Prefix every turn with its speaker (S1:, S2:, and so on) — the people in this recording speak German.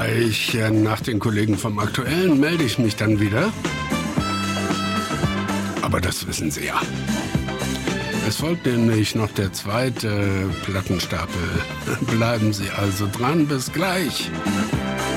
S1: Nach den Kollegen vom Aktuellen melde ich mich dann wieder. Aber das wissen Sie ja. Es folgt nämlich noch der zweite Plattenstapel. Bleiben Sie also dran, bis gleich.